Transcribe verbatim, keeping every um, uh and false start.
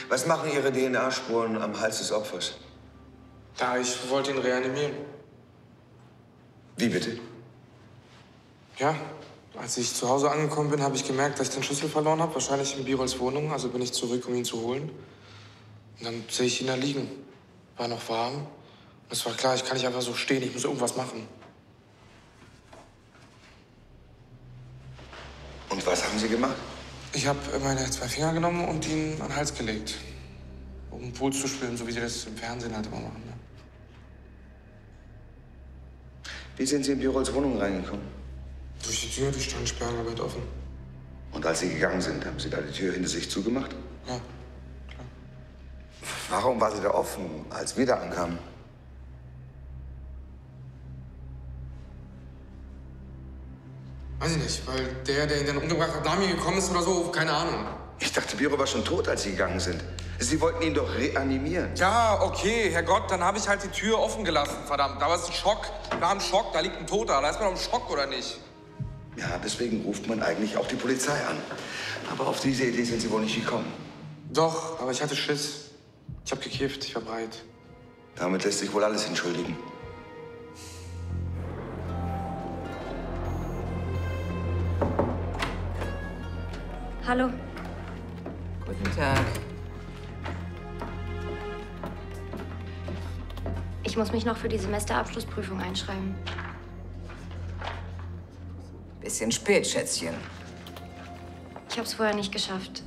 Was machen Ihre D N A-Spuren am Hals des Opfers? Da, ich wollte ihn reanimieren. Wie bitte? Ja, als ich zu Hause angekommen bin, habe ich gemerkt, dass ich den Schlüssel verloren habe. Wahrscheinlich in Birols Wohnung. Also bin ich zurück, um ihn zu holen. Und dann sehe ich ihn da liegen. War noch warm. Und es war klar, ich kann nicht einfach so stehen. Ich muss irgendwas machen. Und was haben Sie gemacht? Ich habe meine zwei Finger genommen und ihn an den Hals gelegt. Um einen Puls zu spüren, so wie sie das im Fernsehen halt immer machen. Ne? Wie sind Sie in Birols Wohnung reingekommen? Durch die Tür, die stand sperrangelweit offen. Und als Sie gegangen sind, haben Sie da die Tür hinter sich zugemacht? Ja, klar. Warum war sie da offen, als wir da ankamen? Weiß ich nicht, weil der, der ihn dann umgebracht hat, nach mir gekommen ist oder so, keine Ahnung. Ich dachte, Biro war schon tot, als Sie gegangen sind. Sie wollten ihn doch reanimieren. Ja, okay, Herrgott, dann habe ich halt die Tür offen gelassen, verdammt. Da war es ein Schock. Da ein Schock, da liegt ein Toter. Da ist man doch im Schock, oder nicht? Ja, deswegen ruft man eigentlich auch die Polizei an. Aber auf diese Idee sind Sie wohl nicht gekommen. Doch, aber ich hatte Schiss. Ich habe gekifft, ich war breit. Damit lässt sich wohl alles entschuldigen. Hallo. Guten Tag. Ich muss mich noch für die Semesterabschlussprüfung einschreiben. Bisschen spät, Schätzchen. Ich habe es vorher nicht geschafft.